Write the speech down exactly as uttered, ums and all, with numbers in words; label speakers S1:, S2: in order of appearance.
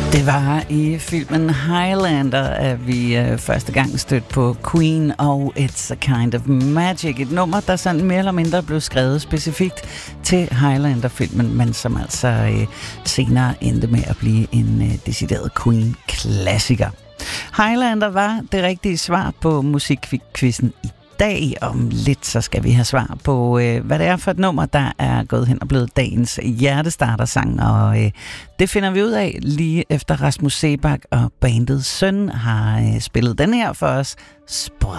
S1: Det var i filmen Highlander, at vi øh, første gang stødte på Queen og It's a Kind of Magic. Et nummer, der sådan mere eller mindre blev skrevet specifikt til Highlander-filmen, men som altså øh, senere endte med at blive en øh, decideret Queen-klassiker. Highlander var det rigtige svar på musikquizzen i dag. Om lidt så skal vi have svar på, øh, hvad det er for et nummer, der er gået hen og blevet dagens hjertestartersang, og øh, det finder vi ud af lige efter Rasmus Seebach og bandets Søn har øh, spillet den her for os. Sprød.